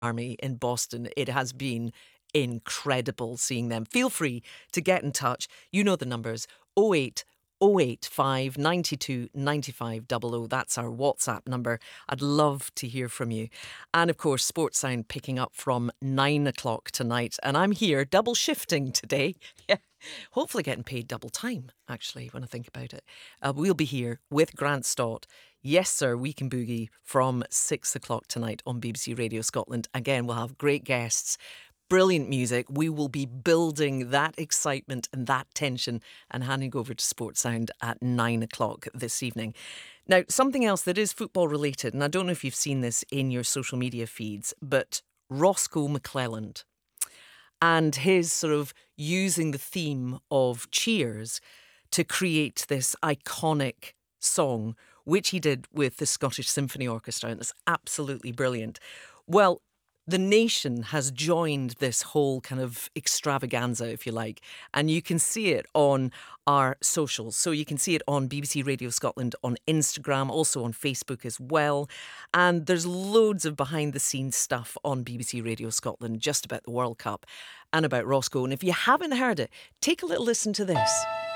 Army in Boston. It has been incredible seeing them. Feel free to get in touch. You know the numbers: 08 085 92 95 00. That's our WhatsApp number. I'd love to hear from you. And of course, Sports Sound picking up from 9 o'clock tonight. And I'm here double shifting today. Yeah. Hopefully getting paid double time, actually, when I think about it. We'll be here with Grant Stott. Yes, sir, We Can Boogie from 6 o'clock tonight on BBC Radio Scotland. Again, we'll have great guests, brilliant music. We will be building that excitement and that tension and handing over to Sports Sound at 9 o'clock this evening. Now, something else that is football related, and I don't know if you've seen this in your social media feeds, but Roscoe McClelland and his sort of using the theme of Cheers to create this iconic song, which he did with the Scottish Symphony Orchestra, and it's absolutely brilliant. Well, the nation has joined this whole kind of extravaganza, if you like, and you can see it on our socials. So you can see it on BBC Radio Scotland on Instagram, also on Facebook as well. And there's loads of behind the scenes stuff on BBC Radio Scotland just about the World Cup and about Roscoe. And if you haven't heard it, take a little listen to this.